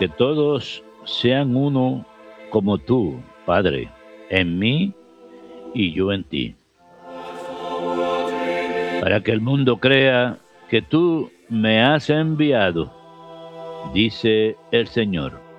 que todos sean uno como tú, Padre, en mí y yo en ti, para que el mundo crea que tú me has enviado, dice el Señor.